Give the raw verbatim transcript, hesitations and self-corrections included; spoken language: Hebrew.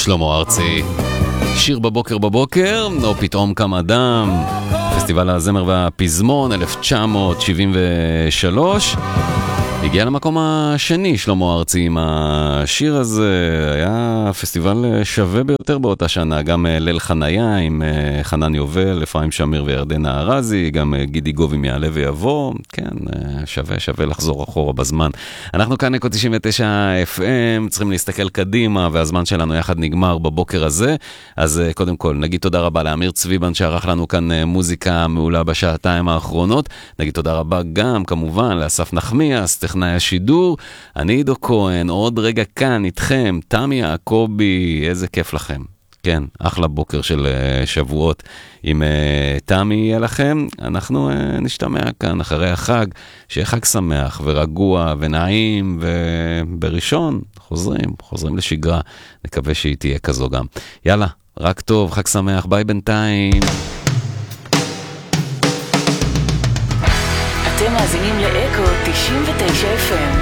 שלמה ארצי, שיר בבוקר בבוקר, או פתאום קם אדם, פסטיבל הזמר והפזמון אלף תשע מאות שבעים ושלוש. הגיע למקום השני שלמה ארצי עם השיר הזה. היה פסטיבל שווה ביותר באותה שנה, גם ליל חניה עם חנן יובל, אפרים שמיר וירדנה ארזי, גם גידי גוב עם יעלה ויבוא. כן, שווה שווה לחזור אחורה בזמן. אנחנו כאן אקו תשעים ותשע אף אם, צריכים להסתכל קדימה, והזמן שלנו יחד נגמר בבוקר הזה. אז קודם כל נגיד תודה רבה לאמיר צביבן שערך לנו כאן מוזיקה מעולה בשעתיים האחרונות. נגיד תודה רבה גם כמובן לאסף נחמיאס, טכנאי השידור. אני עידו כהן, עוד רגע כאן איתכם, תמי יעקובי, איזה כיף לכם. כן, אחלה בוקר של שבועות עם תמי יהיה לכם. אנחנו נשתמע כאן אחרי החג, שיהיה חג שמח ורגוע ונעים, ובראשון חוזרים, חוזרים לשגרה. נקווה שהיא תהיה כזו גם. יאללה, רק טוב, חג שמח, ביי בינתיים. אתם מאזינים לאקו תשעים ותשע אף אם.